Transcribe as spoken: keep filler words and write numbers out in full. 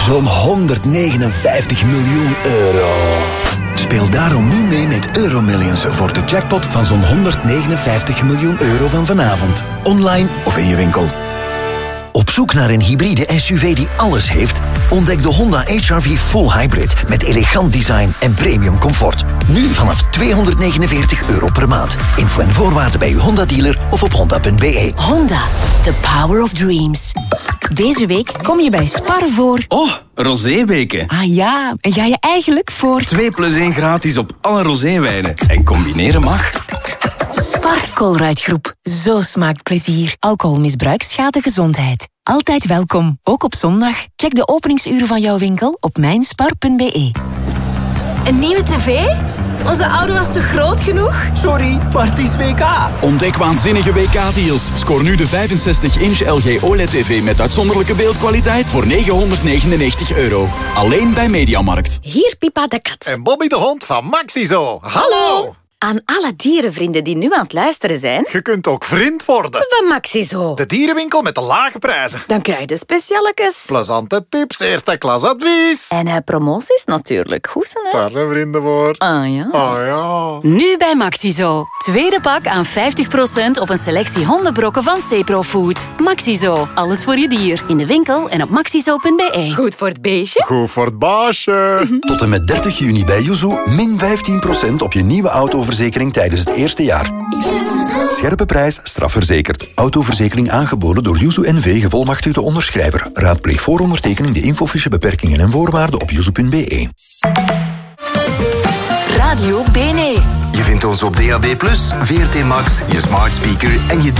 Zo'n honderdnegenenvijftig miljoen euro. Speel daarom nu mee met Euromillions voor de jackpot van zo'n honderdnegenenvijftig miljoen euro van vanavond. Online of in je winkel. Op zoek naar een hybride S U V die alles heeft? Ontdek de Honda H R V Full Hybrid met elegant design en premium comfort. Nu vanaf tweehonderdnegenenveertig euro per maand. Info en voorwaarden bij uw Honda-dealer of op honda punt b e. Honda, the power of dreams. Deze week kom je bij Spar voor... Oh, roséweken. Ah ja, en ga je eigenlijk voor... twee plus één gratis op alle roséwijnen. En combineren mag. Spar Colruyt Groep. Zo smaakt plezier. Alcoholmisbruik schaadt gezondheid. Altijd welkom, ook op zondag. Check de openingsuren van jouw winkel op mijnspar punt b e. Een nieuwe tv? Onze oude was te groot genoeg? Sorry, Parties W K. Ontdek waanzinnige W K-deals. Scoor nu de vijfenzestig inch L G O L E D T V met uitzonderlijke beeldkwaliteit voor negenhonderdnegenennegentig euro. Alleen bij Mediamarkt. Hier Pipa de kat. En Bobby de hond van Maxizo. Hallo! Aan alle dierenvrienden die nu aan het luisteren zijn... Je kunt ook vriend worden. Van Maxizo. De dierenwinkel met de lage prijzen. Dan krijg je specialetjes. Plezante tips, eerste klas advies. En uh, promoties natuurlijk. Goed zijn, hè? Daar zijn vrienden voor. Ah ja. Ah ja. Nu bij Maxizo. Tweede pak aan vijftig procent op een selectie hondenbrokken van Cepro Food. Maxizo. Alles voor je dier. In de winkel en op maxizo punt b e. Goed voor het beestje. Goed voor het baasje. Tot en met dertig juni bij Yuzu min vijftien procent op je nieuwe autoverzekering tijdens het eerste jaar. Scherpe prijs, strafverzekerd. Autoverzekering aangeboden door Yuzu N V, gevolmachtigde onderschrijver. Raadpleeg voor ondertekening de infofiche beperkingen en voorwaarden op yuzu punt b e. Radio B N E. Je vindt ons op D A B plus, V R T Max, je smart speaker en je